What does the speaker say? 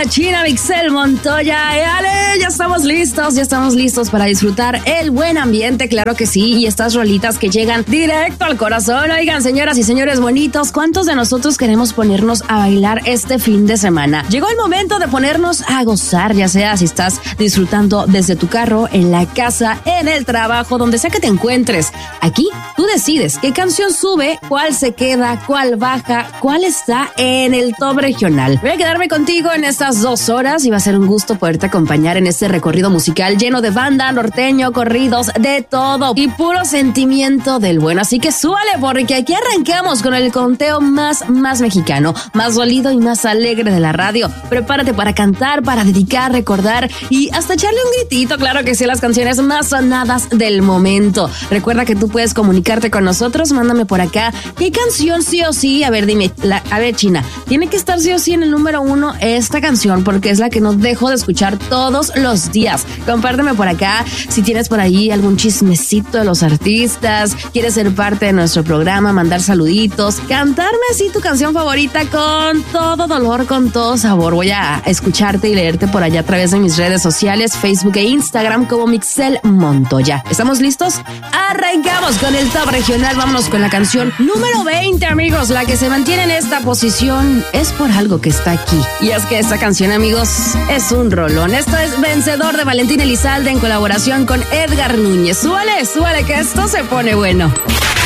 China, Mixel, Montoya y Ale, ya estamos listos para disfrutar el buen ambiente, claro que sí, y estas rolitas que llegan directo al corazón. Oigan, señoras y señores bonitos, ¿cuántos de nosotros queremos ponernos a bailar este fin de semana? Llegó el momento de ponernos a gozar, ya sea si estás disfrutando desde tu carro, en la casa, en el trabajo, donde sea que te encuentres. Aquí tú decides qué canción sube, cuál se queda, cuál baja, cuál está en el top regional. Voy a quedarme contigo en estas 2 horas y va a ser un gusto poderte acompañar en este recorrido musical lleno de banda, norteño, corridos, de todo y puro sentimiento del bueno. Así que súbale porque aquí arrancamos con el conteo más mexicano, más dolido y más alegre de la radio. Prepárate para cantar, para dedicar, recordar y hasta echarle un gritito, claro que sí, las canciones más sonadas del momento. Recuerda que tú puedes comunicarte con nosotros, mándame por acá qué canción sí o sí, a ver, dime, a ver, China, tiene que estar sí o sí en el número 1 esta canción porque es la que no dejo de escuchar todos los días. Compárteme por acá si tienes por ahí algún chismecito de los artistas, quieres ser parte de nuestro programa, mandar saluditos, cantarme así tu canción favorita con todo dolor, con todo sabor. Voy a escucharte y leerte por allá a través de mis redes sociales, Facebook e Instagram como Mixel Montoya. ¿Estamos listos? Arrancamos con el top regional. Vámonos con la canción número 20, amigos. La que se mantiene en esta posición es por algo que está aquí. Y es que esta canción, amigos, es un rolón. Esto es Vencedor de Valentín Elizalde en colaboración con Edgar Núñez. Súbale, que esto se pone bueno.